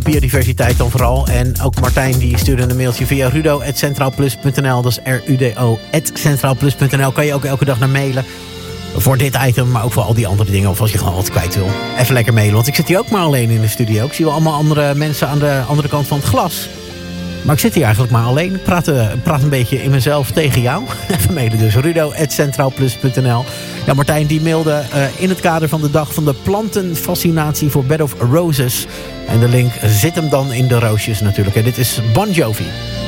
biodiversiteit dan vooral. En ook Martijn die stuurde een mailtje via rudo@centraalplus.nl. Dat is rudo@centraalplus.nl. Kan je ook elke dag naar mailen. Voor dit item, maar ook voor al die andere dingen. Of als je gewoon wat kwijt wil. Even lekker mailen, want ik zit hier ook maar alleen in de studio. Ik zie wel allemaal andere mensen aan de andere kant van het glas. Maar ik zit hier eigenlijk maar alleen. Ik praat een beetje in mezelf tegen jou. Even mailen dus. rudo@centraalplus.nl. Ja, Martijn die mailde in het kader van de dag van de plantenfascinatie voor Bed of Roses. En de link zit hem dan in de roosjes natuurlijk. En dit is Bon Jovi.